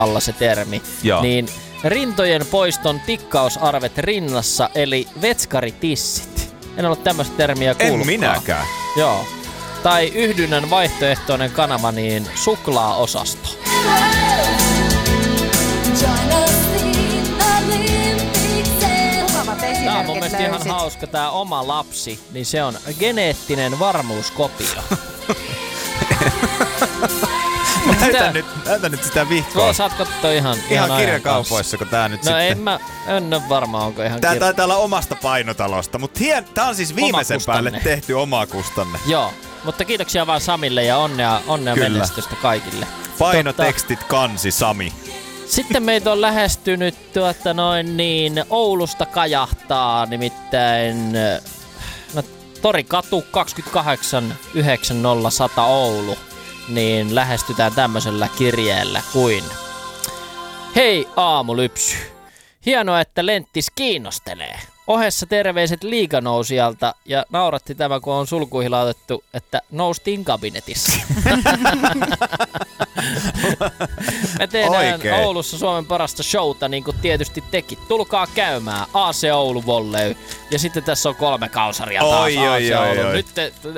alla se termi. Joo. Niin rintojen poiston tikkausarvet rinnassa, eli vetskaritissit. En ole tämmöistä termiä kuullutkaan. En minäkään. Joo. Tai yhdynnän vaihtoehtoinen kanava, niin suklaaosasto. Tää on mun mielestä ihan hauska, tää oma lapsi, niin se on geneettinen varmuuskopio. Näytä nyt sitä vihkoa. Tuo saat katsoa ihan kirjakaupoissa, kun tää nyt no sitten... en ole varma, onko ihan Tää taitaa olla omasta painotalosta, mutta tää on siis viimeisen päälle tehty omakustanne. Joo, mutta kiitoksia vaan Samille ja onnea menestystä kaikille. Painotekstit kansi Sami. Sitten meitä on lähestynyt Oulusta kajahtaa, nimittäin Torikatu 28 90 Oulu. Niin lähestytään tämmöisellä kirjeellä kuin: Hei aamulypsy. Hienoa, että Lenttis kiinnostelee. Ohessa terveiset liiganousijalta ja nauratti tämä, kun on sulkuihin laitettu, että noustiin kabinetissa. Me tehdään Oikein. Oulussa Suomen parasta showta, niin kuin tietysti tekin. Tulkaa käymään. AC Oulu Volley. Ja sitten tässä on 3 kalsaria taas AC Oulu. Nyt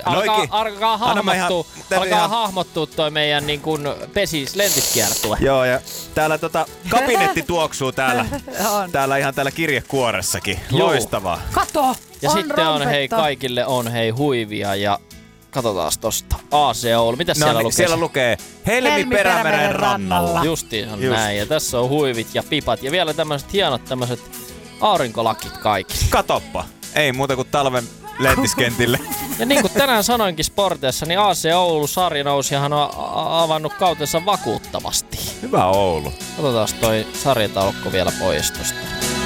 alkaa hahmottua toi meidän niin kuin Lentiskiertue. Joo, ja täällä kabinetti tuoksuu täällä ihan täällä kirjekuoressakin. Loistavaa. Kato! Ja sitten on kaikille on huivia ja katsotaas tosta. AC Oulu. Mitäs siellä lukee? Siellä lukee Helmi Perämeren rannalla. Justiin näin. Ja tässä on huivit ja pipat. Ja vielä tämmöiset hienot aurinkolakit kaikille. Katoppa. Ei muuta kuin talven lentiskentille. Ja niin kuin tänään sanoinkin sporteissa, niin AC Oulu sarjanousijahan on avannut kautensa vakuuttavasti. Hyvä Oulu. Katsotaan toi sarjataulukko vielä pois tosta.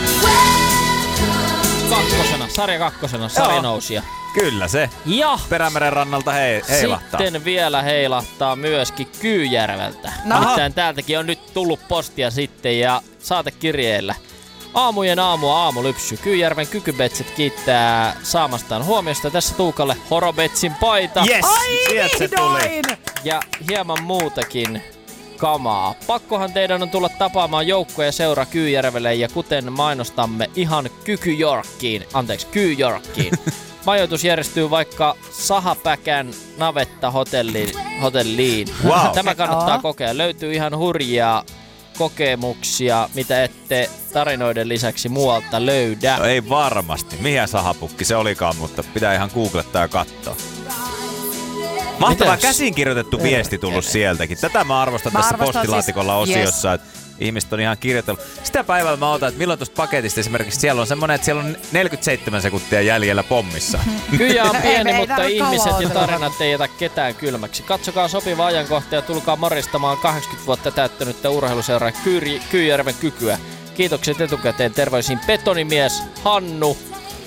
Sarja kakkosena, sarjanousija. Kyllä se. Ja Perämeren rannalta heilahtaa. Sitten vielä heilahtaa myöskin Kyyjärveltä. Nimittäin täältäkin on nyt tullut postia sitten ja saatekirjeellä. Aamujen aamulypsy. Kyyjärven Kykybetsit kiittää saamastaan huomiosta. Tässä Tuukalle Horobetsin paita. Yes! Sieltä se tuli. Ja hieman muutakin kamaa. Pakkohan teidän on tulla tapaamaan joukko ja seura Kyyjärvelle ja kuten mainostamme ihan Kyyjorkkiin. Majoitus järjestyy vaikka Sahapäkän navetta hotelliin. Wow. Tämä kannattaa kokea. Löytyy ihan hurjia kokemuksia, mitä ette tarinoiden lisäksi muualta löydä. No ei varmasti. Mihin sahapukki se olikaan, mutta pitää ihan googlettaa ja katsoa. Mahtavaa käsinkirjoitettu viesti tullut sieltäkin. Tätä mä arvostan tässä postilaatikolla osiossa, että ihmiset on ihan kirjoitellut. Sitä päivällä mä otan, että milloin tuosta paketista esimerkiksi siellä on semmoinen, että siellä on 47 sekuntia jäljellä pommissa. Kyjä on pieni, mutta ihmiset ja tarinat ei jätä ketään kylmäksi. Katsokaa sopiva ajankohta ja tulkaa moristamaan 80 vuotta täyttänyttä urheiluseuraa Kyyjärven Kykyä. Kiitokset etukäteen. Terveisiin betonimies Hannu.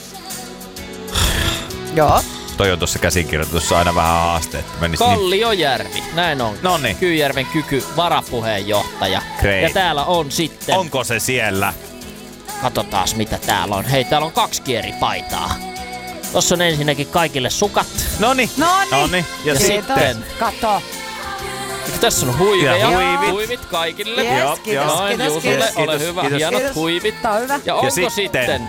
Joo. Toi on tuossa käsinkirjoitussa aina vähän haaste. Kalliojärvi, näin on. Noniin. Kyyjärven Kyky varapuheenjohtaja. Great. Ja täällä on sitten... Onko se siellä? Katsotaas mitä täällä on. Hei, täällä on 2 eri-paitaa. Tossa on ensinnäkin kaikille sukat. Noniin. Ja sitten... Kato. Tässä on huiveja. Ja huivit kaikille. Yes, kiitos. Noin, Juusulle, ole hyvä. Hienot huivit. Tää on hyvä. Ja onko sitten...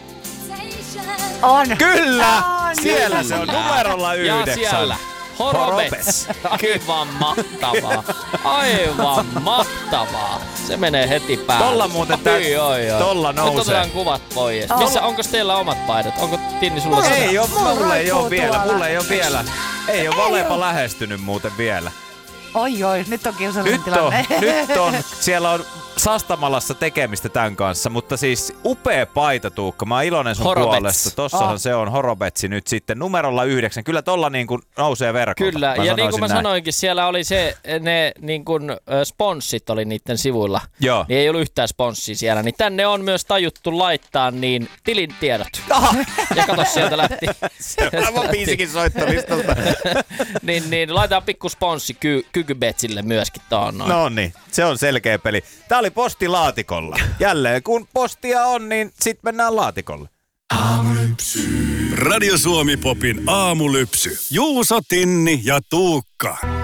On. Kyllä! On. Siellä se on numerolla 9. Ja siellä Horobets. Aivan mahtavaa. Aivan mahtavaa. Se menee heti päälle. Tolla muuten tolla nousee. Nyt otetaan kuvat pois. Missä, onko teillä omat paidat? Onko Tinni sulla se? Ei oo, mulle ei oo vielä. Ei oo Valepa lähestynyt muuten vielä. Oi, nyt on kiusallinen tilanne. Nyt on. Siellä on Sastamalassa tekemistä tämän kanssa, mutta siis upea paita, Tuukka. Mä oon iloinen sun puolesta. Tossahan se on Horobetsi nyt sitten numerolla 9. Kyllä tolla niin kuin nousee verkolta. Kyllä, ja niin kuin mä sanoinkin, siellä oli ne niin kuin sponssit oli niiden sivuilla. Joo. Niin ei ollut yhtään sponssia siellä. Niin tänne on myös tajuttu laittaa niin tilin tiedot. Ja kato, sieltä lähti. Seuraava biisikin soittolistalta. niin laitetaan pikku sponssi Kykybetsille myöskin tuohon noin. No niin, se on selkeä peli. Tää oli postilaatikolla. Jälleen kun postia on, niin sit mennään laatikolle. Aamulypsy. Radio Suomi Popin aamulypsy. Juuso, Tinni ja Tuukka.